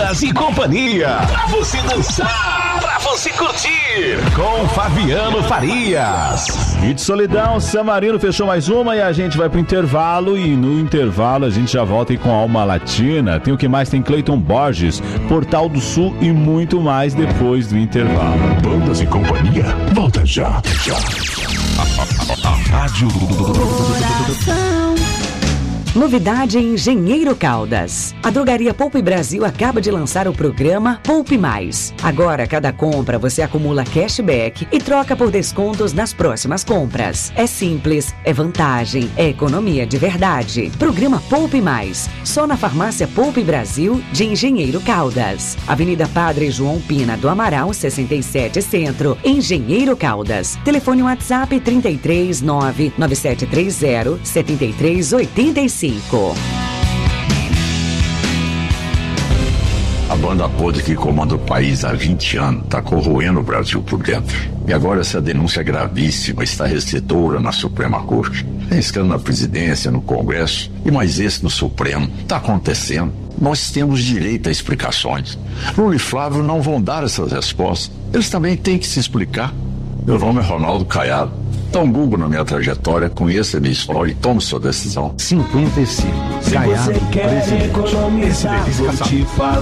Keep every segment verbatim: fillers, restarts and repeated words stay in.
Bandas e Companhia, pra você dançar, pra você curtir, com Fabiano Farias. E de Solidão, Samarino fechou mais uma e a gente vai pro intervalo, e no intervalo a gente já volta aí com Alma Latina. Tem o que mais? Tem Cleiton Borges, Portal do Sul e muito mais depois do intervalo. Bandas e Companhia, volta já, já. Rádio Coração. Novidade em Engenheiro Caldas. A Drogaria Poupe Brasil acaba de lançar o programa Poupe Mais. Agora, cada compra você acumula cashback e troca por descontos nas próximas compras. É simples, é vantagem, é economia de verdade. Programa Poupe Mais, só na Farmácia Poupe Brasil de Engenheiro Caldas. Avenida Padre João Pina do Amaral, sessenta e sete Centro, Engenheiro Caldas. Telefone WhatsApp trinta e três, nove nove sete três zero, sete três oito cinco. A banda podre que comanda o país há vinte anos está corroendo o Brasil por dentro. E agora essa denúncia gravíssima está recebedora na Suprema Corte. Tem escândalo na presidência, no Congresso e mais esse no Supremo. Está acontecendo. Nós temos direito a explicações. Lula e Flávio não vão dar essas respostas. Eles também têm que se explicar. Meu nome é Ronaldo Caiado. Dá um Google na minha trajetória, conheça a minha história e tome sua decisão. cinquenta e cinco. Caiado, presidente. Vou te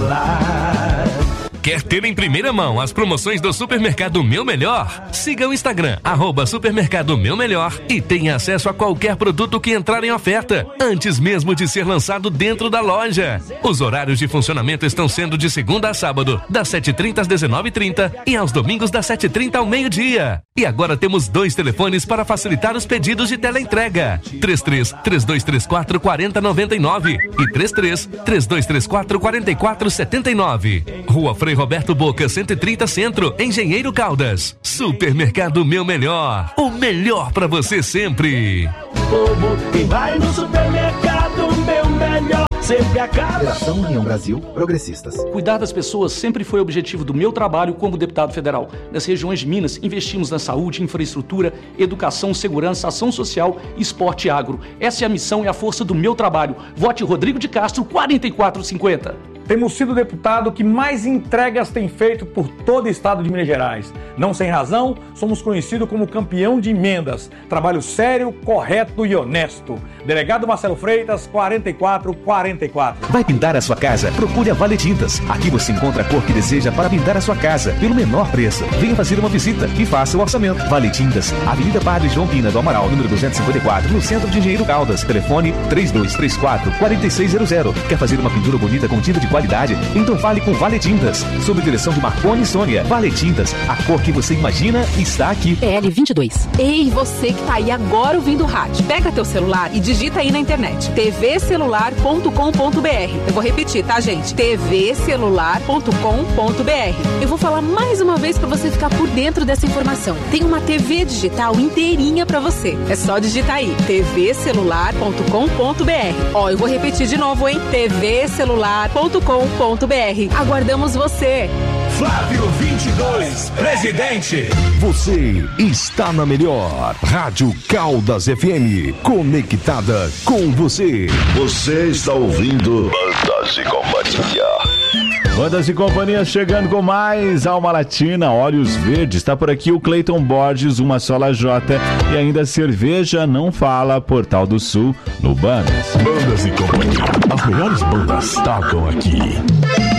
falar. Quer ter em primeira mão as promoções do Supermercado Meu Melhor? Siga o Instagram, arroba Supermercado Meu Melhor, e tenha acesso a qualquer produto que entrar em oferta, antes mesmo de ser lançado dentro da loja. Os horários de funcionamento estão sendo de segunda a sábado, das sete e trinta às dezenove e trinta e aos domingos das sete e trinta ao meio-dia. E agora temos dois telefones para facilitar os pedidos de teleentrega. três três, três dois três quatro, quatro zero nove nove e três três, três dois três quatro, quatro quatro sete nove. Rua Frei Roberto Boca, cento e trinta Centro, Engenheiro Caldas. Supermercado Meu Melhor, o melhor pra você sempre. Povo que vai no supermercado Meu Melhor sempre acaba. Federação União Brasil Progressistas. Cuidar das pessoas sempre foi o objetivo do meu trabalho como deputado federal. Nas regiões de Minas, investimos na saúde, infraestrutura, educação, segurança, ação social, esporte e agro. Essa é a missão e a força do meu trabalho. Vote Rodrigo de Castro, quatro quatro cinco zero. Temos sido o deputado que mais entregas tem feito por todo o estado de Minas Gerais. Não sem razão, somos conhecidos como campeão de emendas. Trabalho sério, correto e honesto. Delegado Marcelo Freitas, quatro quatro quatro quatro. Vai pintar a sua casa? Procure a Vale Tintas. Aqui você encontra a cor que deseja para pintar a sua casa, pelo menor preço. Venha fazer uma visita e faça o orçamento. Vale Tintas, Avenida Padre João Pina do Amaral, número duzentos e cinquenta e quatro, no centro de Engenheiro Caldas. Telefone três dois três quatro, quatro seis zero zero. Quer fazer uma pintura bonita com tinta de qualidade? Então fale com Vale Tintas. Sob direção de Marconi e Sônia. Vale Tintas, a cor que você imagina está aqui. P L vinte e dois. Ei, você que tá aí agora ouvindo o rádio. Pega teu celular e digita aí na internet. t v celular ponto com ponto b r. Eu vou repetir, tá, gente? t v celular ponto com ponto b r. Eu vou falar mais uma vez pra você ficar por dentro dessa informação. Tem uma T V digital inteirinha pra você. É só digitar aí. t v celular ponto com ponto b r. Ó, eu vou repetir de novo, hein? t v celular ponto com ponto b r. Aguardamos você. Flávio vinte e dois, presidente. Você está na melhor Rádio Caldas F M, conectada com você. Você está ouvindo Bandas e Companhia. Bandas e Companhia chegando com mais Alma Latina, Olhos Verdes. Está por aqui o Cleiton Borges, Uma Sola J e ainda Cerveja Não Fala, Portal do Sul, no Bandas. Bandas e Companhia, as melhores bandas tocam aqui.